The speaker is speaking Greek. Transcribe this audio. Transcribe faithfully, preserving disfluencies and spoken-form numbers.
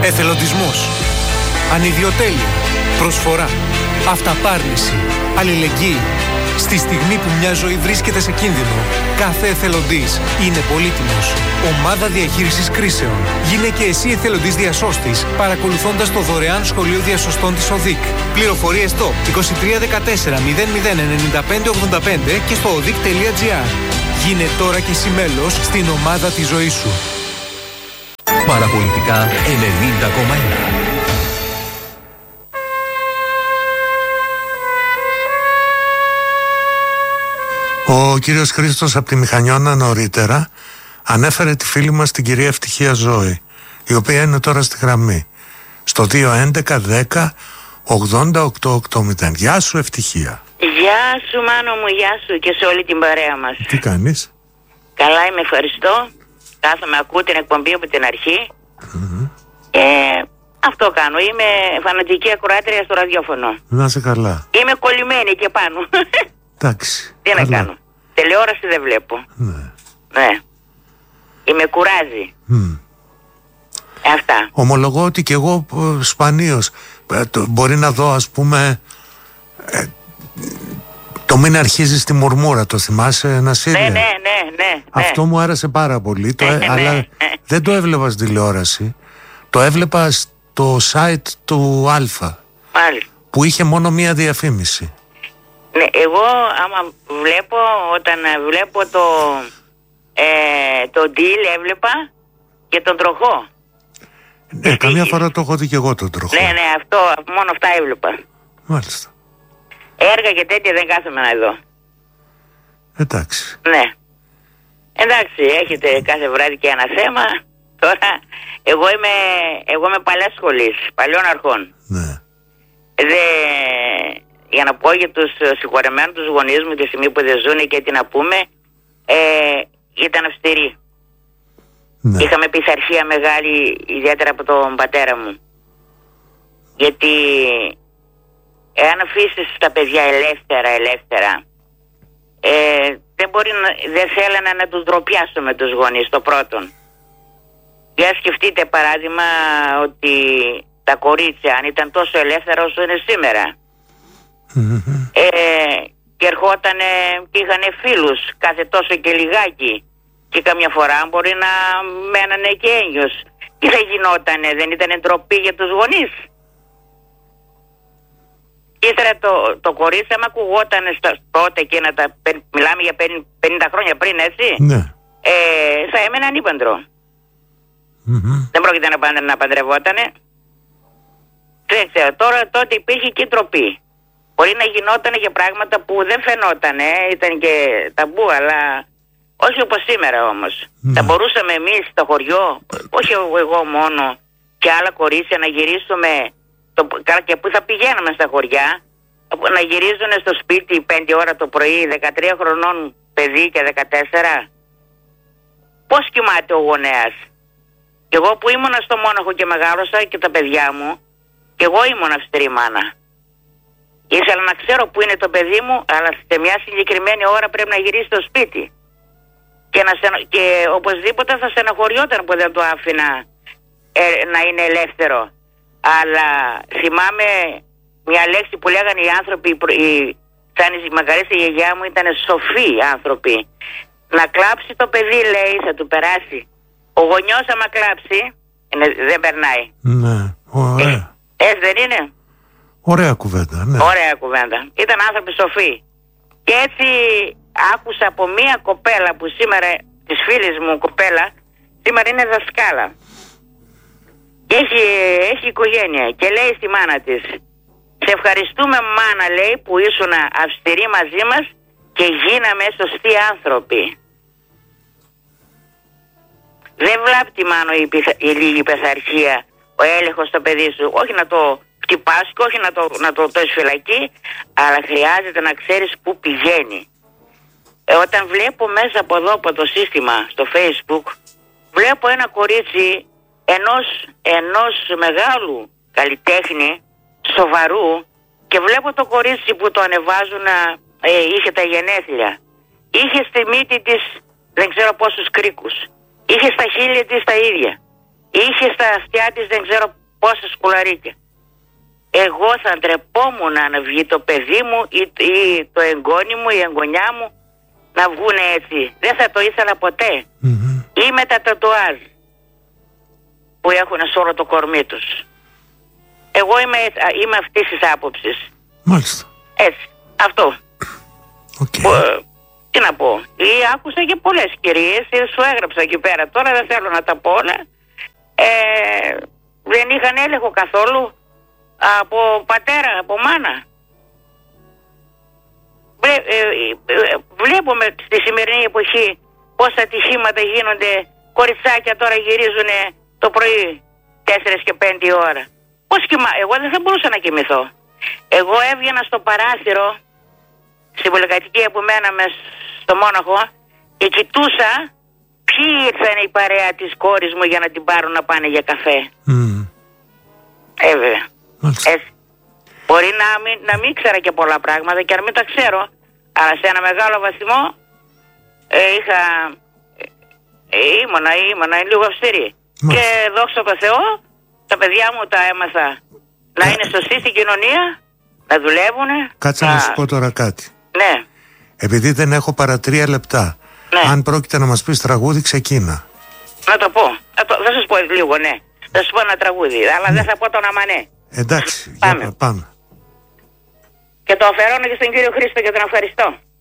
Εθελοντισμός, ανιδιοτέλεια, προσφορά, αυταπάρνηση, αλληλεγγύη. Στη στιγμή που μια ζωή βρίσκεται σε κίνδυνο, κάθε εθελοντής είναι πολύτιμος. Ομάδα διαχείρισης κρίσεων. Γίνε και εσύ εθελοντής διασώστης, παρακολουθώντας το δωρεάν σχολείο διασωστών της ΟΔΙΚ. Πληροφορίες στο είκοσι τρία δεκατέσσερα μηδέν μηδέν ενενήντα πέντε ογδόντα πέντε και στο οδικ τελεία τζι άρ. Γίνε τώρα και εσύ μέλος στην ομάδα της ζωής σου. Παραπολιτικά ενενήντα κόμμα ένα. Ο κύριος Χρήστος από τη Μηχανιώνα νωρίτερα ανέφερε τη φίλη μας την κυρία Ευτυχία Ζώη, η οποία είναι τώρα στη γραμμή στο δύο έντεκα δέκα ογδόντα οκτώ ογδόντα. Γεια σου Ευτυχία. Γεια σου Μάνο μου, γεια σου και σε όλη την παρέα μας. Τι κάνεις? Καλά είμαι, ευχαριστώ. Κάθομαι, ακούω την εκπομπή από την αρχή. Mm-hmm. ε, Αυτό κάνω, είμαι φανατική ακροάτρια στο ραδιόφωνο. Να είσαι καλά. Είμαι κολλημένη και πάνω. Εντάξει. Τι να κάνω, τηλεόραση δεν βλέπω. Ναι. Ναι. Είμαι κουράζει. Mm. Αυτά. Ομολογώ ότι και εγώ σπανίως μπορεί να δω, ας πούμε, ε, το μην αρχίζει στη μουρμούρα, το θυμάσαι, ένα σύριαλ? Ναι, ναι, ναι, ναι. Αυτό μου άρεσε πάρα πολύ, το, ναι, αλλά ναι. δεν το έβλεπα στην τηλεόραση. Το έβλεπα στο site του Αλφα. Μάλιστα. Που είχε μόνο μία διαφήμιση. Ναι, εγώ άμα βλέπω, όταν βλέπω το ε, το deal έβλεπα και τον τροχό. Ναι, Γιατί... καμιά φορά το έχω δει και εγώ τον τροχό. Ναι, ναι, αυτό, μόνο αυτά έβλεπα. Μάλιστα. Έργα και τέτοια δεν κάθομαι να δω. Εντάξει. Ναι. Εντάξει, έχετε κάθε βράδυ και ένα θέμα. Τώρα, εγώ είμαι, εγώ είμαι παλιάς σχολής, παλιών αρχών. Ναι. Δε, για να πω για τους συγχωρεμένους τους γονείς μου τη στιγμή που δεν ζουν και τι να πούμε, ε, ήταν αυστηροί. Ναι. Είχαμε πειθαρχία μεγάλη, ιδιαίτερα από τον πατέρα μου. Γιατί εάν αφήσεις τα παιδιά ελεύθερα, ελεύθερα, ε, δεν μπορεί να, δεν θέλανε να τους ντροπιάσουμε τους γονείς, το πρώτον. Για σκεφτείτε παράδειγμα ότι τα κορίτσια, αν ήταν τόσο ελεύθερα όσο είναι σήμερα, mm-hmm. ε, και ερχότανε και είχαν φίλους κάθε τόσο και λιγάκι, και καμιά φορά μπορεί να μένανε και έγκυος. Τι θα γινότανε, δεν ήταν ντροπή για τους γονείς? Ύστερα το, το κορίτσι, άμα ακουγόταν τότε και να τα, μιλάμε για πενήντα χρόνια πριν, έτσι, ναι. ε, θα έμενε ανήπαντρο. Mm-hmm. Δεν πρόκειται να, να παντρευότανε. Δεν ξέρω, τώρα τότε υπήρχε και ντροπή. Μπορεί να γινότανε και πράγματα που δεν φαινότανε, ήταν και ταμπού, αλλά όχι όπως σήμερα όμως. Mm. Θα μπορούσαμε εμείς στο χωριό, όχι εγώ μόνο, και άλλα κορίτσια να γυρίσουμε, το, και που θα πηγαίναμε στα χωριά, να γυρίζουν στο σπίτι πέντε ώρα το πρωί, δεκατρία χρονών παιδί και δεκατέσσερα. Πώς κοιμάται ο γονέας? Και εγώ που ήμουνα στο Μόναχο και μεγάλωσα και τα παιδιά μου, και εγώ ήμουν αυστηρή μάνα. Ήθελα να ξέρω που είναι το παιδί μου, αλλά σε μια συγκεκριμένη ώρα πρέπει να γυρίσει στο σπίτι. Και, να στενο... και οπωσδήποτε θα στεναχωριόταν που δεν το άφηνα ε, να είναι ελεύθερο. Αλλά θυμάμαι μια λέξη που λέγανε οι άνθρωποι, οι... σαν η μεγαλύτερη γιαγιά μου ήταν σοφοί άνθρωποι. Να κλάψει το παιδί, λέει, θα του περάσει. Ο γονιός άμα κλάψει, είναι... δεν περνάει. Ναι, ωραία. Ε, έτσι δεν είναι? Ωραία κουβέντα, ναι. Ωραία κουβέντα. Ήταν άνθρωποι σοφοί. Και έτσι άκουσα από μία κοπέλα που σήμερα, της φίλης μου κοπέλα, σήμερα είναι δασκάλα. Και έχει, έχει οικογένεια και λέει στη μάνα της, σε ευχαριστούμε μάνα, λέει, που ήσουν αυστηρή μαζί μας και γίναμε σωστοί άνθρωποι. Δεν βλάπτει μάνο η, η λίγη πειθαρχία, ο έλεγχος στο παιδί σου. Όχι να το χτυπάς και όχι να το, να το τώσεις φυλακή, αλλά χρειάζεται να ξέρεις πού πηγαίνει. Ε, όταν βλέπω μέσα από εδώ, από το σύστημα, στο Facebook, βλέπω ένα κορίτσι ενός, ενός μεγάλου καλλιτέχνη, σοβαρού, και βλέπω το κορίτσι που το ανεβάζουν, ε, είχε τα γενέθλια. Είχε στη μύτη της δεν ξέρω πόσους κρίκους. Είχε στα χείλη της τα ίδια. είχε στα αυτιά της δεν ξέρω πόσα σκουλαρίκια. Εγώ θα ντρεπόμουν να βγει το παιδί μου ή, ή το εγγόνι μου, η εγγονιά μου να βγουν έτσι. Δεν θα το ήθελα ποτέ. Mm-hmm. Ή με τα τατουάζ που έχουν σε όλο το κορμί τους. Εγώ είμαι, είμαι αυτής της άποψης. Μάλιστα. Έτσι, αυτό. Okay. Που, τι να πω. Ή άκουσα και πολλές κυρίες, σου έγραψα εκεί πέρα. Τώρα δεν θέλω να τα πω όλα. Ε, δεν είχαν έλεγχο καθόλου από πατέρα, από μάνα. Βλέ, ε, ε, βλέπουμε στη σημερινή εποχή πόσα ατυχήματα γίνονται. Κοριτσάκια τώρα γυρίζουν το πρωί τέσσερις και πέντε ώρα. Πώς κοιμά... Εγώ δεν θα μπορούσα να κοιμηθώ. Εγώ έβγαινα στο παράθυρο στην πολυκατοικία που μέναμε στο Μόναχο και κοιτούσα ποιοι ήρθαν η παρέα της κόρης μου για να την πάρουν να πάνε για καφέ. Mm. Ε, βέβαια. Έτσι. Μπορεί να μην, να μην ξέρα και πολλά πράγματα και να μην τα ξέρω, αλλά σε ένα μεγάλο βαθμό ε, είχα ε, ήμουνα, ήμουνα λίγο αυστηρή. Mm. Και δόξα τω Θεώ τα παιδιά μου τα έμαθα να είναι σωστοί στην κοινωνία, να δουλεύουν. Κάτσε να... να σου πω τώρα κάτι. Ναι. Επειδή δεν έχω παρά τρία λεπτά, ναι. Αν πρόκειται να μας πεις τραγούδι, ξεκίνα. Να το πω. Θα, το, θα σας πω λίγο, ναι. Θα σας πω ένα τραγούδι, αλλά ναι. Δεν θα πω τον αμανέ. Εντάξει, πάμε. Για, πάμε. Και το αφιερώνω και στον κύριο Χρήστο και τον ευχαριστώ.